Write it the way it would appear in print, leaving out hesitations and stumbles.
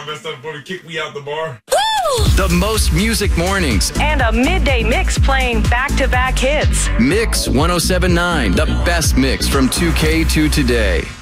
messed up before we kick me out the bar. The most music mornings. And a midday mix playing back-to-back hits. Mix 1079, the best mix from 2K to today.